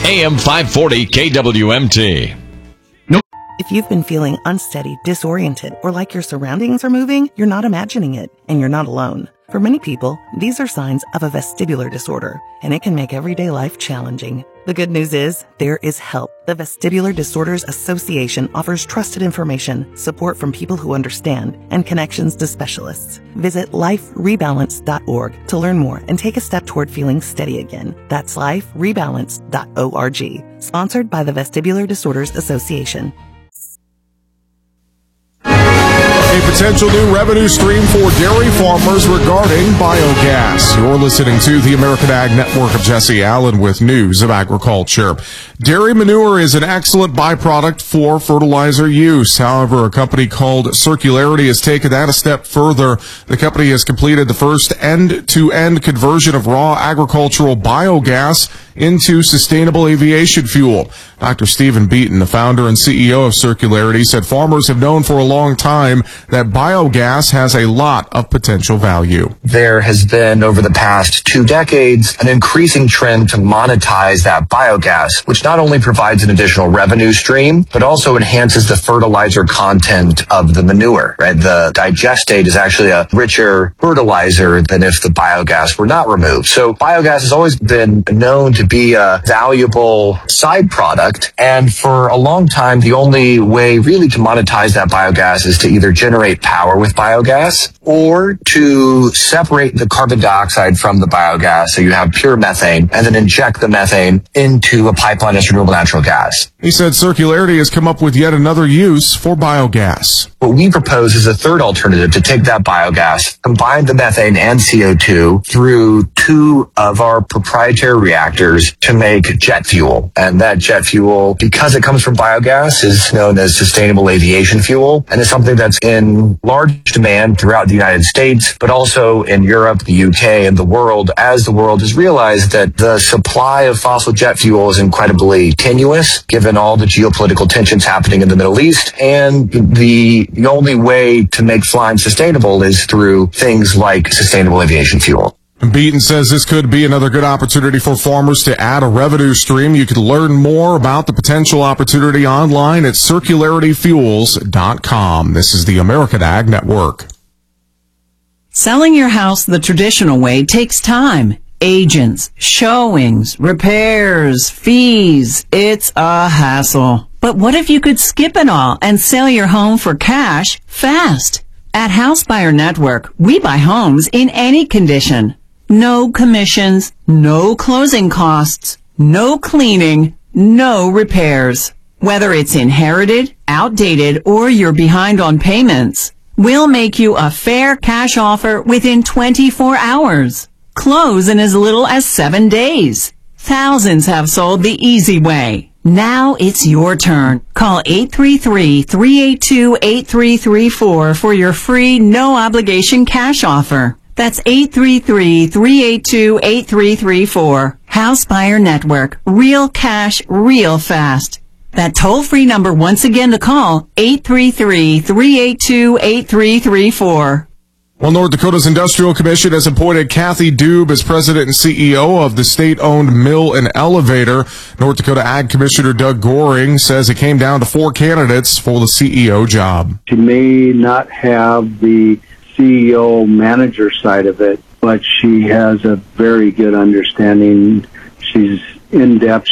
AM 540 KWMT. If you've been feeling unsteady, disoriented, or like your surroundings are moving, you're not imagining it, and you're not alone. For many people, these are signs of a vestibular disorder, and it can make everyday life challenging. The good news is, there is help. The Vestibular Disorders Association offers trusted information, support from people who understand, and connections to specialists. Visit liferebalance.org to learn more and take a step toward feeling steady again. That's liferebalance.org. Sponsored by the Vestibular Disorders Association. A potential new revenue stream for dairy farmers regarding biogas. You're listening to the American Ag Network of Jesse Allen with news of agriculture. Dairy manure is an excellent byproduct for fertilizer use. However, a company called Circularity has taken that a step further. The company has completed the first end-to-end conversion of raw agricultural biogas into sustainable aviation fuel. Dr. Stephen Beaton, the founder and CEO of Circularity, said farmers have known for a long time that biogas has a lot of potential value. There has been, over the past 2 decades, an increasing trend to monetize that biogas, which not only provides an additional revenue stream, but also enhances the fertilizer content of the manure, right? The digestate is actually a richer fertilizer than if the biogas were not removed. So biogas has always been known to be a valuable side product, and for a long time, the only way really to monetize that biogas is to either generate power with biogas or to separate the carbon dioxide from the biogas so you have pure methane and then inject the methane into a pipeline as renewable natural gas. He said Circularity has come up with yet another use for biogas. What we propose is a third alternative to take that biogas, combine the methane and CO2 through 2 of our proprietary reactors to make jet fuel. And that jet fuel, because it comes from biogas, is known as sustainable aviation fuel, and is something that's in large demand throughout the United States, but also in Europe, the UK, and the world, as the world has realized that the supply of fossil jet fuel is incredibly tenuous, given all the geopolitical tensions happening in the Middle East, and the only way to make flying sustainable is through things like sustainable aviation fuel. Beaton says this could be another good opportunity for farmers to add a revenue stream. You can learn more about the potential opportunity online at circularityfuels.com. This is the American Ag Network. Selling your house the traditional way takes time. Agents, showings, repairs, fees. It's a hassle. But what if you could skip it all and sell your home for cash fast? At House Buyer Network, we buy homes in any condition. No commissions, no closing costs, no cleaning, no repairs. Whether it's inherited, outdated, or you're behind on payments, we'll make you a fair cash offer within 24 hours. Close in as little as 7 days. Thousands have sold the easy way. Now it's your turn. Call 833-382-8334 for your free, no-obligation cash offer. That's 833-382-8334. House Buyer Network. Real cash, real fast. That toll-free number once again to call, 833-382-8334. Well, North Dakota's Industrial Commission has appointed Kathy Dube as president and CEO of the state-owned mill and elevator. North Dakota Ag Commissioner Doug Goring says it came down to 4 candidates for the CEO job. She may not have the CEO manager side of it, but she has a very good understanding. She's in-depth.